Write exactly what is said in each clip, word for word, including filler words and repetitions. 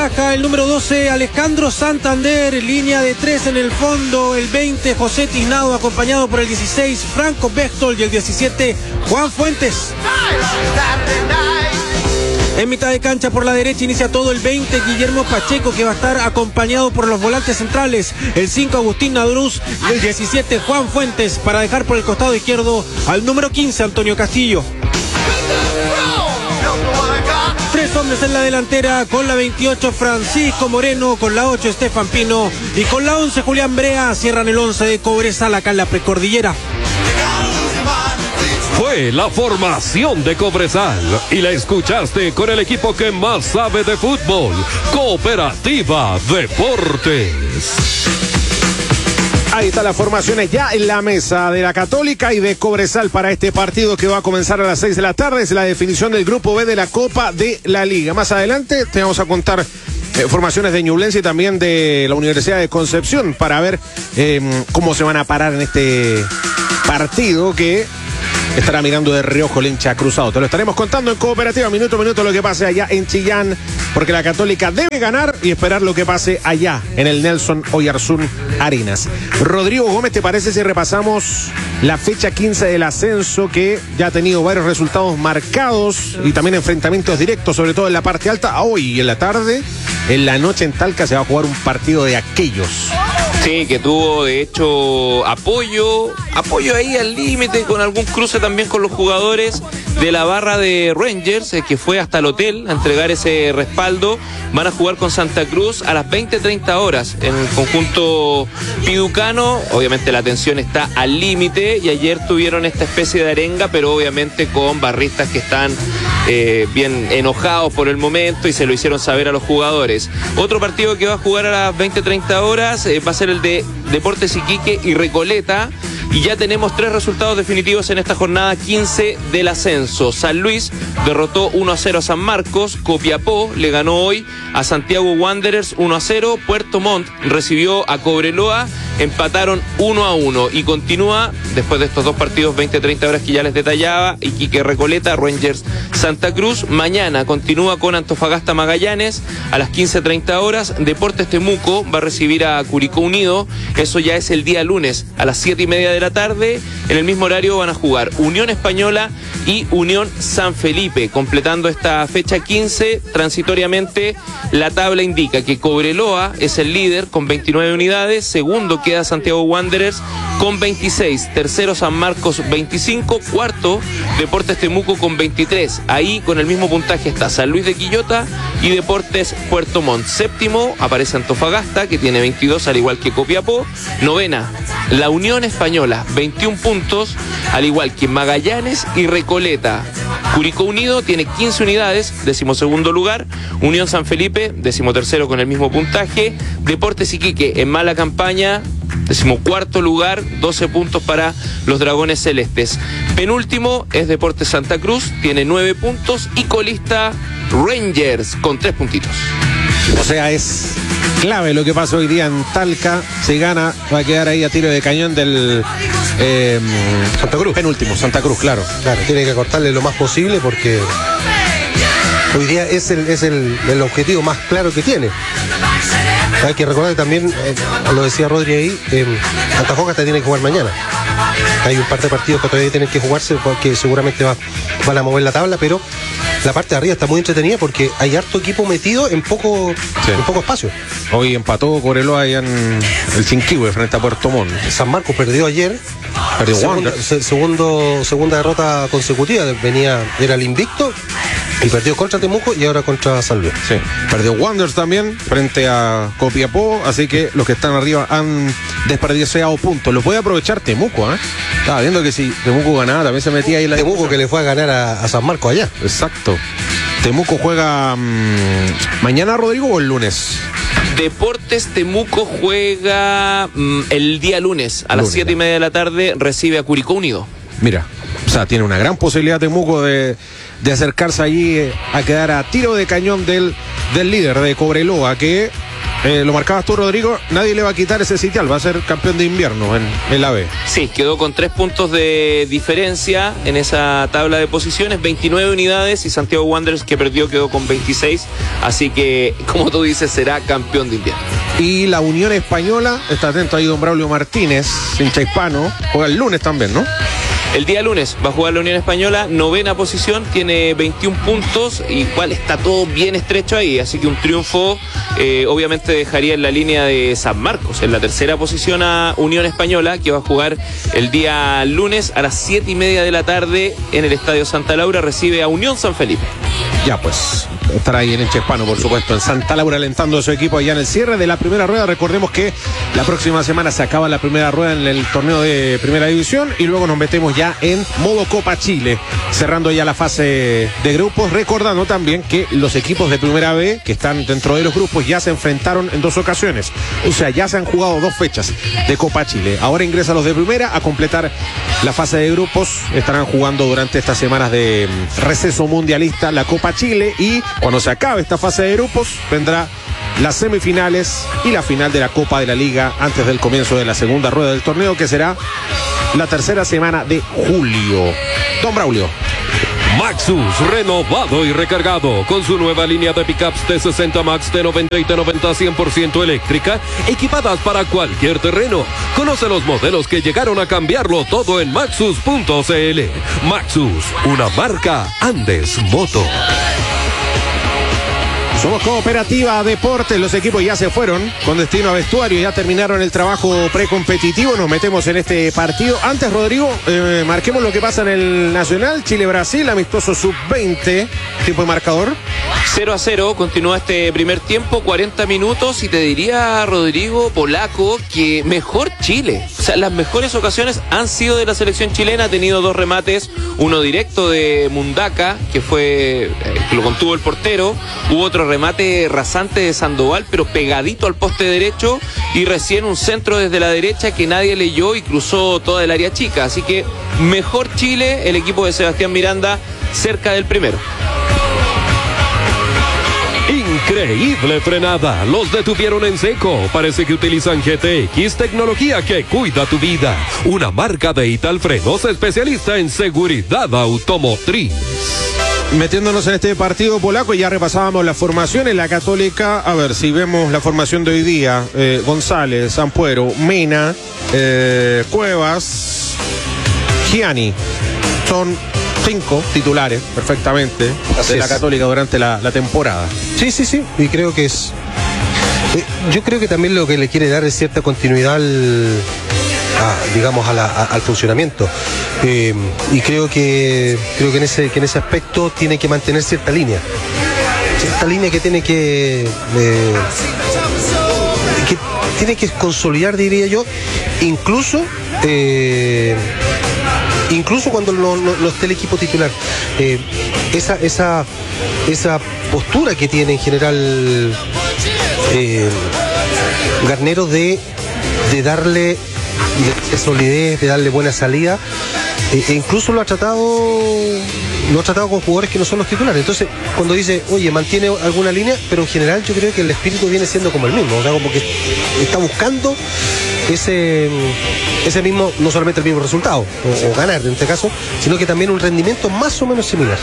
ataca el número doce, Alejandro Santander, línea de tres en el fondo, el veinte, José Tiznado, acompañado por el dieciséis, Franco Bechtol, y el diecisiete, Juan Fuentes. En mitad de cancha por la derecha inicia todo el veinte, Guillermo Pacheco, que va a estar acompañado por los volantes centrales, el cinco, Agustín Nadruz, y el diecisiete, Juan Fuentes, para dejar por el costado izquierdo al número quince, Antonio Castillo. Tres hombres en la delantera, con la veintiocho Francisco Moreno, con la ocho Estefan Pino y con la once Julián Brea. Cierran el once de Cobresal acá en la precordillera. Fue la formación de Cobresal y la escuchaste con el equipo que más sabe de fútbol, Cooperativa Deportes. Ahí están las formaciones ya en la mesa de la Católica y de Cobresal para este partido que va a comenzar a las seis de la tarde. Es la definición del grupo B de la Copa de la Liga. Más adelante te vamos a contar eh, formaciones de Ñublense y también de la Universidad de Concepción para ver eh, cómo se van a parar en este partido que estará mirando de reojo el hincha cruzado. Te lo estaremos contando en Cooperativa, minuto a minuto, lo que pase allá en Chillán, porque la Católica debe ganar y esperar lo que pase allá en el Nelson Oyarzún Arenas. Rodrigo Gómez, ¿te parece si repasamos la fecha quince del ascenso, que ya ha tenido varios resultados marcados y también enfrentamientos directos, sobre todo en la parte alta? Hoy en la tarde, en la noche en Talca, se va a jugar un partido de aquellos. Sí, que tuvo de hecho apoyo, apoyo ahí al límite, con algún cruce también con los jugadores de la barra de Rangers, eh, que fue hasta el hotel a entregar ese respaldo. Van a jugar con Santa Cruz a las veinte treinta horas en el conjunto piducano. Obviamente la tensión está al límite y ayer tuvieron esta especie de arenga, pero obviamente con barristas que están eh, bien enojados por el momento y se lo hicieron saber a los jugadores. Otro partido que va a jugar a las veinte treinta horas eh, va a ser el de Deportes Iquique y Recoleta. Y ya tenemos tres resultados definitivos en esta jornada quince del ascenso. San Luis derrotó uno a cero a San Marcos. Copiapó le ganó hoy a Santiago Wanderers uno a cero. Puerto Montt recibió a Cobreloa, empataron uno a uno. Y continúa, después de estos dos partidos veinte treinta horas que ya les detallaba, Iquique Recoleta, Rangers Santa Cruz. Mañana continúa con Antofagasta Magallanes a las quince treinta horas. Deportes Temuco va a recibir a Curicó Unido. Eso ya es el día lunes a las siete y media de la tarde. En el mismo horario van a jugar Unión Española y Unión San Felipe. Completando esta fecha quince, transitoriamente la tabla indica que Cobreloa es el líder con veintinueve unidades, segundo queda Santiago Wanderers con veintiséis, tercero San Marcos veinticinco, cuarto Deportes Temuco con veintitrés. Ahí con el mismo puntaje está San Luis de Quillota y Deportes Puerto Montt. Séptimo aparece Antofagasta, que tiene veintidós, al igual que Copiapó. Novena, la Unión Española, veintiún puntos, al igual que Magallanes y Recoleta. Curicó Unido tiene quince unidades, decimosegundo lugar. Unión San Felipe, decimotercero con el mismo puntaje. Deportes Iquique en mala campaña, decimocuarto lugar, doce puntos para los Dragones Celestes. Penúltimo es Deportes Santa Cruz, tiene nueve puntos. Y colista Rangers con tres puntitos. O sea, es clave lo que pasa hoy día en Talca. Si gana, va a quedar ahí a tiro de cañón del eh, Santa Cruz, penúltimo, Santa Cruz, claro. Claro, tiene que cortarle lo más posible porque hoy día es el, es el, el objetivo más claro que tiene. Hay que recordar que también, eh, lo decía Rodri ahí, eh, Antofagasta tiene que jugar mañana. Hay un par de partidos que todavía tienen que jugarse, porque seguramente va, van a mover la tabla, pero la parte de arriba está muy entretenida porque hay harto equipo metido en poco, sí. en poco espacio. Hoy empató Cobreloa allá en el Cinquihue frente a Puerto Montt. San Marcos perdió ayer. Perdió segundo, se, segundo, segunda derrota consecutiva. Venía, era el invicto y perdió contra Temuco y ahora contra San Luis. Sí. Perdió Wanderers también frente a Copiapó, así que los que están arriba han desperdiciado puntos. Lo puede aprovechar Temuco, ¿eh? Estaba viendo que si Temuco ganaba también se metía ahí en la Temuco disputa. Que le fue a ganar a, a San Marcos allá. Exacto. Temuco juega mmm, mañana, Rodrigo, o el lunes. Deportes Temuco juega mmm, el día lunes a lunes, las siete y media de la tarde, recibe a Curicó Unido. Mira, o sea, tiene una gran posibilidad Temuco de, de acercarse allí eh, a quedar a tiro de cañón del, del líder de Cobreloa, que Eh, lo marcabas tú, Rodrigo, nadie le va a quitar ese sitial, va a ser campeón de invierno en el A B. Sí, quedó con tres puntos de diferencia en esa tabla de posiciones, veintinueve unidades, y Santiago Wanderers, que perdió, quedó con veintiséis, así que, como tú dices, será campeón de invierno. Y la Unión Española, está atento ahí don Braulio Martínez, hincha hispano, juega el lunes también, ¿no? El día lunes va a jugar la Unión Española, novena posición, tiene veintiún puntos, igual está todo bien estrecho ahí, así que un triunfo eh, obviamente dejaría en la línea de San Marcos, en la tercera posición a Unión Española, que va a jugar el día lunes a las siete y media de la tarde en el Estadio Santa Laura, recibe a Unión San Felipe. Ya pues, estará ahí en el Hispano, por supuesto, en Santa Laura, alentando a su equipo allá en el cierre de la primera rueda. Recordemos que la próxima semana se acaba la primera rueda en el torneo de Primera División y luego nos metemos ya en modo Copa Chile, cerrando ya la fase de grupos, recordando también que los equipos de Primera B que están dentro de los grupos ya se enfrentaron en dos ocasiones, o sea, ya se han jugado dos fechas de Copa Chile. Ahora ingresan los de Primera a completar la fase de grupos, estarán jugando durante estas semanas de receso mundialista la Copa Chile, y cuando se acabe esta fase de grupos vendrá las semifinales y la final de la Copa de la Liga antes del comienzo de la segunda rueda del torneo, que será la tercera semana de julio. Don Braulio. Maxus, renovado y recargado con su nueva línea de pickups T sesenta Max, T noventa y T noventa cien por ciento eléctrica, equipadas para cualquier terreno. Conoce los modelos que llegaron a cambiarlo todo en maxus punto c l. Maxus, una marca Andes Moto. Somos Cooperativa Deportes, los equipos ya se fueron con destino a vestuario, ya terminaron el trabajo precompetitivo, nos metemos en este partido. Antes, Rodrigo, eh, marquemos lo que pasa en el Nacional, Chile-Brasil, amistoso sub veinte, tiempo de marcador. cero a cero, continúa este primer tiempo, cuarenta minutos, y te diría, Rodrigo, polaco, que mejor Chile. O sea, las mejores ocasiones han sido de la selección chilena, ha tenido dos remates, uno directo de Mundaca, que fue, eh, que lo contuvo el portero, hubo otro remate rasante de Sandoval, pero pegadito al poste derecho, y recién un centro desde la derecha que nadie leyó y cruzó toda el área chica. Así que mejor Chile, el equipo de Sebastián Miranda, cerca del primero. Increíble frenada, los detuvieron en seco. Parece que utilizan G T X, tecnología que cuida tu vida. Una marca de Italfrenos, especialista en seguridad automotriz. Metiéndonos en este partido polaco, ya repasábamos la formación en la Católica. A ver, si vemos la formación de hoy día, eh, González, Ampuero, Mena, eh, Cuevas, Gianni, son cinco titulares perfectamente Así de la es. Católica durante la, la temporada. Sí, sí, sí, y creo que es... eh, yo creo que también lo que le quiere dar es cierta continuidad al, a, digamos, a la- a- al funcionamiento. Eh, y creo que creo que en ese que en ese aspecto tiene que mantener cierta línea. Cierta línea que tiene que... eh, que tiene que consolidar, diría yo, incluso... eh, incluso cuando no, no- no esté el equipo titular. Eh, esa, esa, esa postura que tiene en general eh, Garnero de, de darle de, de solidez, de darle buena salida, eh, e incluso lo ha tratado lo ha tratado con jugadores que no son los titulares. Entonces, cuando dice, oye, mantiene alguna línea, pero en general yo creo que el espíritu viene siendo como el mismo, o sea, como que está buscando ese ese mismo, no solamente el mismo resultado o, o ganar en este caso, sino que también un rendimiento más o menos similar.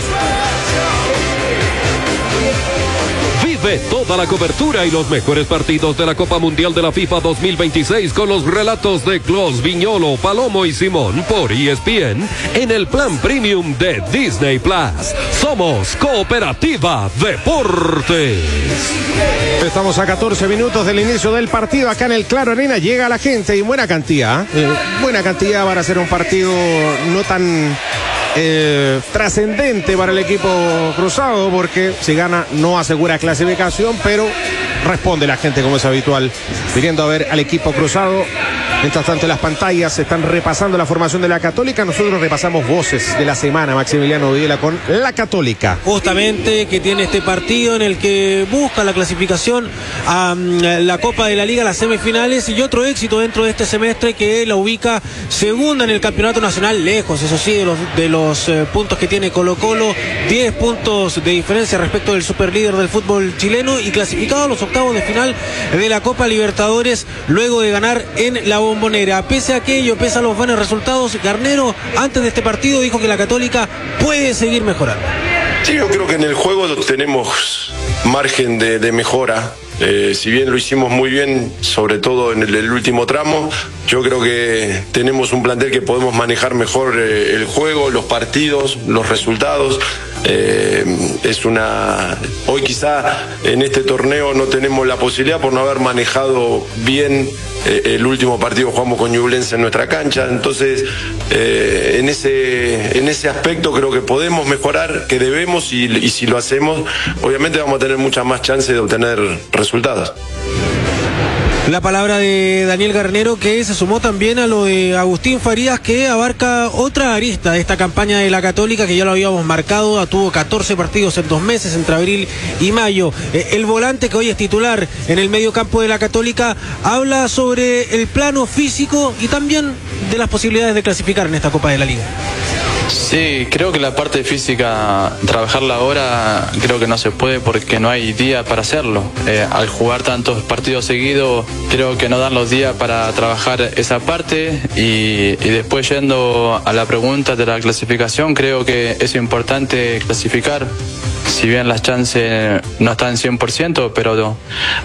Vive toda la cobertura y los mejores partidos de la Copa Mundial de la FIFA dos mil veintiséis con los relatos de Clos, Viñolo, Palomo y Simón por E S P N en el plan premium de Disney Plus. Somos Cooperativa Deportes. Estamos a catorce minutos del inicio del partido acá en el Claro Arena. Llega la gente y buena cantidad, eh, buena cantidad para hacer un partido no tan eh, trascendente para el equipo cruzado, porque si gana no asegura clasificación, pero responde la gente como es habitual, viniendo a ver al equipo cruzado Mientras tanto, en las pantallas se están repasando la formación de la Católica. Nosotros repasamos voces de la semana. Maximiliano Videla con la Católica. Justamente que tiene este partido en el que busca la clasificación a la Copa de la Liga, las semifinales, y otro éxito dentro de este semestre que la ubica segunda en el campeonato nacional, lejos, eso sí, de los, de los eh, puntos que tiene Colo Colo, diez puntos de diferencia respecto del superlíder del fútbol chileno, y clasificado a los octavos de final de la Copa Libertadores luego de ganar en la Bombonera. Pese a aquello, pese a los buenos resultados, Garnero antes de este partido dijo que la Católica puede seguir mejorando. Sí, yo creo que en el juego tenemos margen de, de mejora. Eh, si bien lo hicimos muy bien, sobre todo en el, el último tramo, yo creo que tenemos un plantel que podemos manejar mejor eh, el juego, los partidos, los resultados. Eh, es una hoy quizá en este torneo no tenemos la posibilidad por no haber manejado bien eh, el último partido. Jugamos con Ñublense en nuestra cancha, entonces eh, en ese en ese aspecto creo que podemos mejorar, que debemos, y, y si lo hacemos obviamente vamos a tener muchas más chances de obtener resultados. La palabra de Daniel Garnero, que se sumó también a lo de Agustín Farías, que abarca otra arista de esta campaña de la Católica, que ya lo habíamos marcado. Tuvo catorce partidos en dos meses, entre abril y mayo. El volante, que hoy es titular en el medio campo de la Católica, habla sobre el plano físico y también de las posibilidades de clasificar en esta Copa de la Liga. Sí, creo que la parte física, trabajarla ahora, creo que no se puede porque no hay día para hacerlo. Eh, al jugar tantos partidos seguidos, creo que no dan los días para trabajar esa parte. Y, y después, yendo a la pregunta de la clasificación, creo que es importante clasificar. Si bien las chances no están cien por ciento, pero